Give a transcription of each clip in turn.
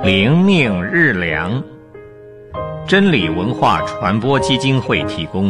灵命日粮，真理文化传播基金会提供。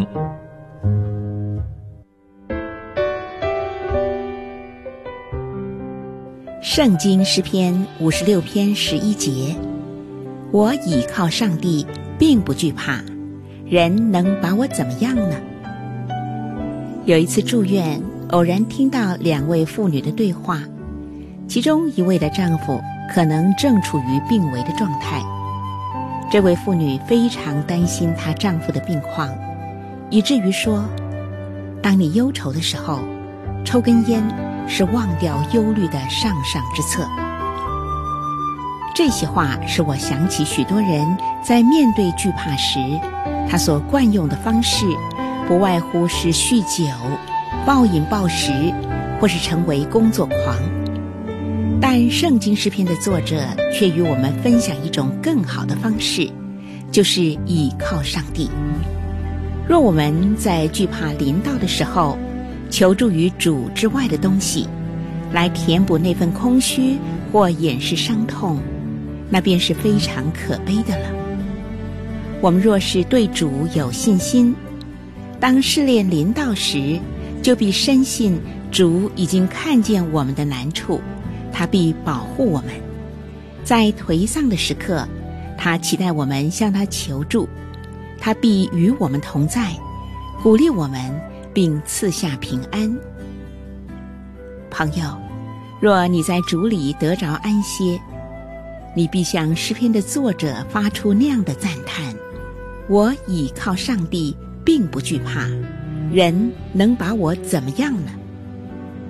圣经诗篇56篇11节，我倚靠上帝，并不惧怕，人能把我怎么样呢？有一次住院，偶然听到两位妇女的对话，其中一位的丈夫可能正处于病危的状态。这位妇女非常担心她丈夫的病况，以至于说，当你忧愁的时候，抽根烟是忘掉忧虑的上上之策。这些话使我想起许多人在面对惧怕时，他所惯用的方式不外乎是酗酒、暴饮暴食，或是成为工作狂。但圣经诗篇的作者却与我们分享一种更好的方式，就是倚靠上帝。若我们在惧怕临到的时候，求助于主之外的东西，来填补那份空虚或掩饰伤痛，那便是非常可悲的了。我们若是对主有信心，当试炼临到时，就必深信主已经看见我们的难处，他必保护我们。在颓丧的时刻，他期待我们向他求助，他必与我们同在，鼓励我们，并赐下平安。朋友，若你在主里得着安歇，你必向诗篇的作者发出那样的赞叹：我倚靠上帝，并不惧怕，人能把我怎么样呢？